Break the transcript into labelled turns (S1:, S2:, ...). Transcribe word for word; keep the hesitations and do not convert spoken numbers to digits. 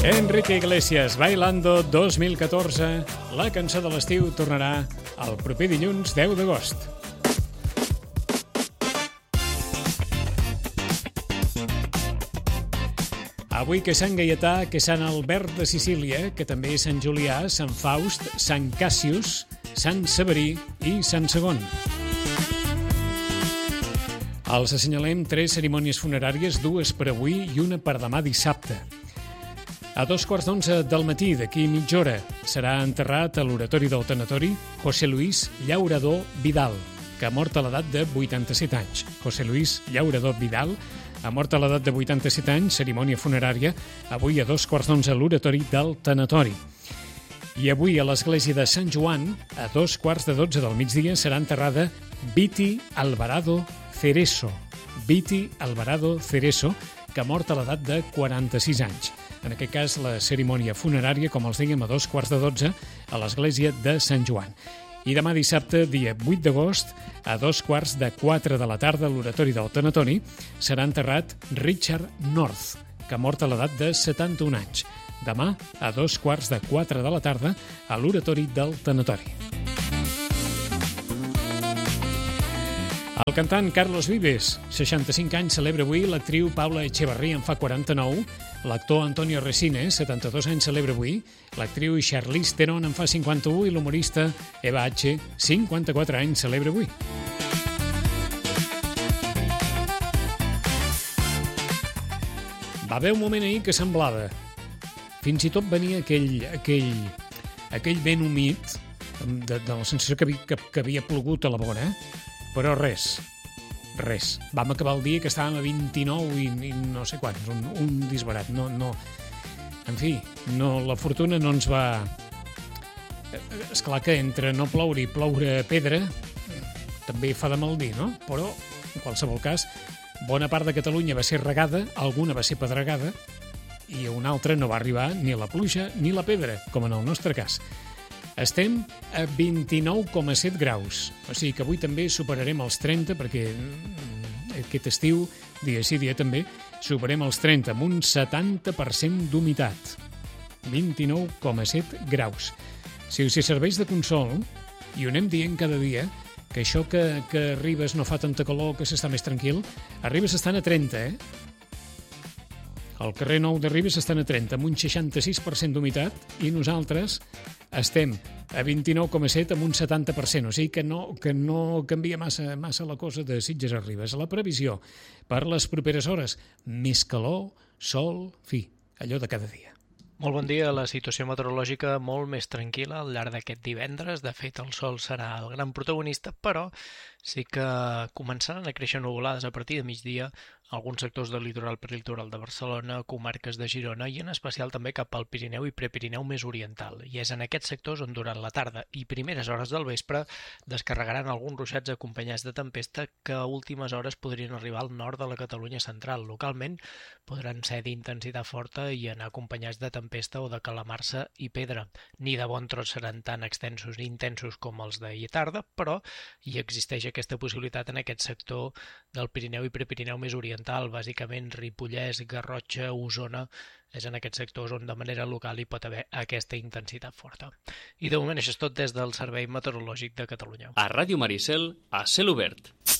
S1: Enrique Iglesias, Bailando dos mil catorze. La cançó de l'estiu tornarà el proper dilluns deu d'agost. Avui que Sant Gaietà, que Sant Albert de Sicília, que també és Sant Julià, Sant Faust, Sant Cassius, Sant Severí i Sant Segon. Els assenyalem tres cerimònies funeràries, dues per avui i una per demà dissabte. A dos quarts d'onze del matí, d'aquí mitja hora, serà enterrat a l'oratori del tanatori José Luis Llaurador Vidal, que ha mort a l'edat de vuitanta-set anys. José Luis Llaurador Vidal ha mort a l'edat de vuitanta-set anys, cerimònia funerària, avui a dos quarts d'onze a l'oratori del tanatori. I avui a l'església de Sant Joan, a dos quarts de dotze del migdia, serà enterrada Viti Alvarado Cereso. Viti Alvarado Cereso, que ha mort a l'edat de quaranta-sis anys. En aquest cas, la cerimònia funerària, com els dèiem, a dos quarts de dotze a l'església de Sant Joan. I demà dissabte, dia vuit d'agost, a dos quarts de quatre de la tarda, a l'oratori del tanatori, serà enterrat Richard North, que ha mort a l'edat de setanta-un anys. Demà, a dos quarts de quatre de la tarda, a l'oratori del tanatori. El cantant Carlos Vives, seixanta-cinc anys, celebra avui. L'actriu Paula Echevarría en fa quaranta-nou. L'actor Antonio Resines, setanta-dos anys, celebra avui. L'actriu Charlize Theron en fa cinquanta-u i l'humorista Eva H., cinquanta-quatre anys, celebra avui. Va haver un moment ahir que semblava. Fins i tot venia aquell, aquell, aquell vent humit de, de la sensació que havia, que, que havia plogut a la vora, eh? Però res, res. Vam acabar el dia que estàvem a vint-i-nou i, i no sé quants, un, un disbarat. No, no. En fi, no, la fortuna no ens va... Esclar que entre no ploure i ploure pedra també fa de mal dir, no? Però, en qualsevol cas, bona part de Catalunya va ser regada, alguna va ser pedregada, i una altra no va arribar ni la pluja ni la pedra, com en el nostre cas. Estem a vint-i-nou coma set graus, o sigui que avui també superarem els trenta, perquè aquest estiu, dia sí, dia també, superem els trenta, amb un setanta per cent d'humitat. vint-i-nou coma set graus. Si us hi serveix de consol, i ho anem dient cada dia, que això que, que a Ribes no fa tanta calor, que s'està més tranquil, a Ribes estan a trenta, eh? Al carrer Nou de Ribes estan a trenta, amb un seixanta-sis per cent d'humitat, i nosaltres estem a vint-i-nou coma set amb un setanta per cent, o sigui que no, que no canvia massa, massa la cosa de Sitges a Ribes. La previsió per les properes hores, més calor, sol, fi, allò de cada dia.
S2: Molt bon dia. La situació meteorològica molt més tranquil·la al llarg d'aquest divendres. De fet, el sol serà el gran protagonista, però sí que començaran a créixer nuvolades a partir de migdia alguns sectors del litoral prelitoral de Barcelona, comarques de Girona i en especial també cap al Pirineu i Prepirineu més oriental. I és en aquests sectors on durant la tarda i primeres hores del vespre descarregaran alguns ruixats acompanyats de tempesta que a últimes hores podrien arribar al nord de la Catalunya central. Localment podran ser d'intensitat forta i anar acompanyats de tempesta o de calamarsa i pedra. Ni de bon tros seran tan extensos i intensos com els d'ahir tarda, però hi existeix aquesta possibilitat en aquest sector del Pirineu i Prepirineu més oriental, bàsicament Ripollès, Garrotxa, Osona, és en aquests sectors on de manera local hi pot haver aquesta intensitat forta. I de moment això és tot des del Servei Meteorològic de Catalunya.
S3: A Ràdio Maricel, a cel obert.